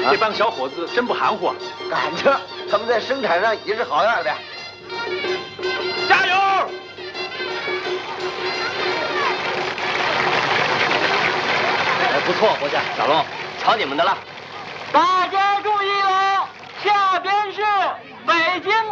这帮小伙子真不含糊啊！ 赶着，他们在生产上也是好样的。 加油！ 哎，不错，国家小龙，瞧你们的了。 大家注意了，下边是北京